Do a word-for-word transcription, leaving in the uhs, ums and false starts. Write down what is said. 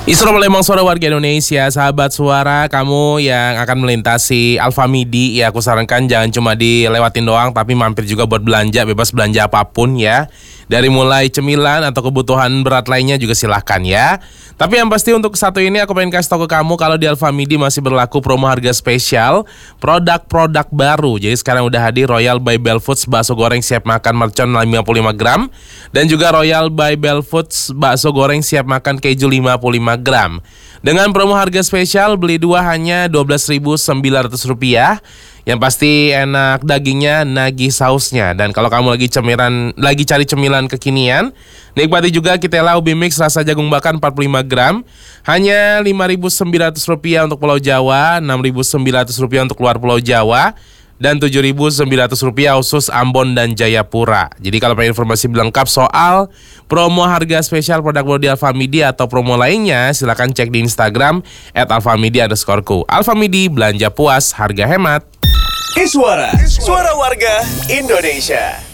Isro Lembang Suara Warga Indonesia, sahabat suara, kamu yang akan melintasi Alfamidi, ya aku sarankan jangan cuma dilewatin doang, tapi mampir juga buat belanja, bebas belanja apapun ya. Dari mulai cemilan atau kebutuhan berat lainnya juga silahkan ya. Tapi yang pasti untuk satu ini aku pengen kasih tahu ke kamu kalau di Alfamidi masih berlaku promo harga spesial produk-produk baru. Jadi sekarang udah hadir Royal by Bell Foods bakso goreng siap makan mercon lima puluh lima gram dan juga Royal by Bell Foods bakso goreng siap makan keju lima puluh lima gram. Dengan promo harga spesial beli dua hanya dua belas ribu sembilan ratus rupiah. Yang pasti enak dagingnya, nagih sausnya. Dan kalau kamu lagi cemilan, lagi cari cemilan kekinian, nikmati juga Kitela Ubi Mix rasa jagung bakar empat puluh lima gram. Hanya lima ribu sembilan ratus rupiah untuk Pulau Jawa, enam ribu sembilan ratus rupiah untuk luar Pulau Jawa, dan tujuh ribu sembilan ratus rupiah khusus Ambon dan Jayapura. Jadi kalau pengen informasi lengkap soal promo harga spesial produk baru di Alfamidi atau promo lainnya, silakan cek di Instagram at alfamidi underscore ku. Alfamidi, belanja puas, harga hemat. Iswara, suara warga Indonesia.